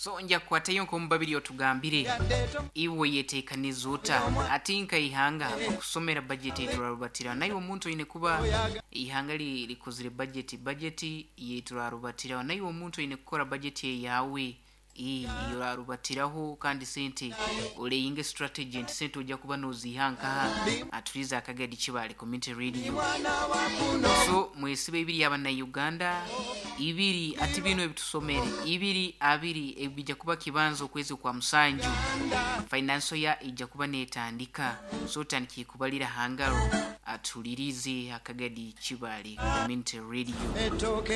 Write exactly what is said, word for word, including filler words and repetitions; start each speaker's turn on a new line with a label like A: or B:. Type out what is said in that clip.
A: so nja kukwatayo nkomubabiri otugambire iwe yeteekaniza ota ate nka ihanga okusomera bajeti etulalubatira naye omuntu oyine kuba ihanga likozire bajeti bajeti yetulalubatira naye omuntu oyine kukola bajeti eyawe yolalubatiraho kandi sente oleyinga strategy nti sente ojja kuba nozihanka atuliza akagadi kibale community radio so mwesibe ibiri abana Uganda ibiri ati bino ebitusomere ibiri abiri ebijja kuba kibanzo kwezi kwa musanju financial ya ijja kuba netandika so tandiki kubalira hangalo atulirize akagadi kibale community radio.